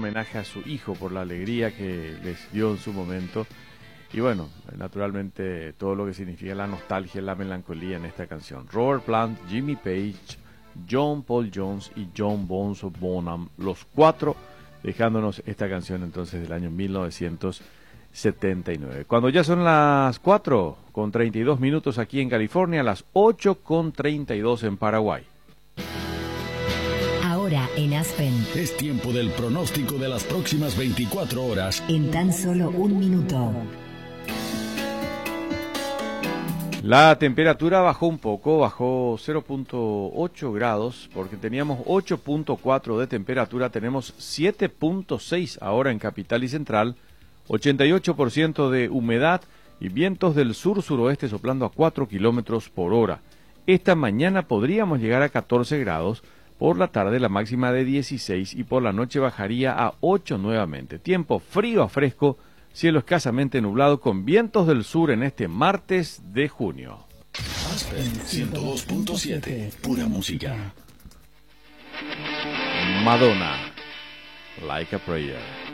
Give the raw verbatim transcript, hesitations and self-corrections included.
homenaje a su hijo por la alegría que les dio en su momento. Y bueno, naturalmente todo lo que significa la nostalgia, la melancolía en esta canción. Robert Plant, Jimmy Page, John Paul Jones y John Bonzo Bonham, los cuatro dejándonos esta canción entonces del año mil novecientos setenta y nueve. Cuando ya son las cuatro con treinta y dos minutos aquí en California, las ocho con treinta y dos en Paraguay. Ahora en Aspen. Es tiempo del pronóstico de las próximas veinticuatro horas. En tan solo un minuto. La temperatura bajó un poco, bajó cero punto ocho grados, porque teníamos ocho punto cuatro de temperatura, tenemos siete punto seis ahora en Capital y Central, ochenta y ocho por ciento de humedad y vientos del sur-suroeste soplando a cuatro kilómetros por hora. Esta mañana podríamos llegar a catorce grados, por la tarde la máxima de dieciséis y por la noche bajaría a ocho nuevamente. Tiempo frío a fresco, cielo escasamente nublado con vientos del sur en este martes de junio. Aspen ciento dos punto siete, pura música. Madonna, Like a Prayer.